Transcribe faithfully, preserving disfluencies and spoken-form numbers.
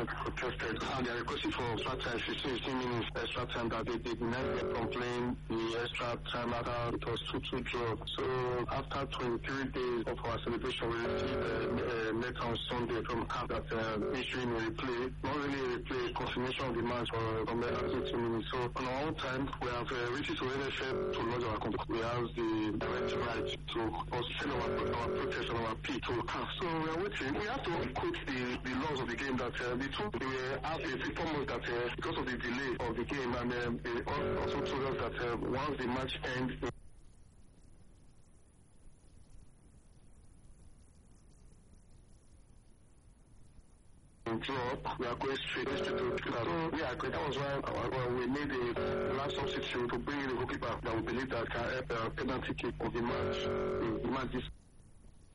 protested, and they requested for extra time, fifteen, fifteen minutes extra time that they did not get complained the extra time after it was two two draw. So after twenty-three days of our celebration, we received a uh, letter on Sunday from C A F that uh, issuing a replay, not really a replay, confirmation of the match for from the fifteen minutes. So on our own time, we have uh, reached to N F L to lodge our complaint. We have the direct right to also send our, our protest and our plea to C A F. So we are waiting. We have to quote the, the laws of the game that uh, the two they were asked a inform us that uh, because of the delay of the game, and um, they also told us that uh, once the match ends. Drop, we are going straight, straight to the so we agree. That was why uh, we made a last substitute to bring in the goalkeeper that we believe that can help the penalty kick of the match. The match this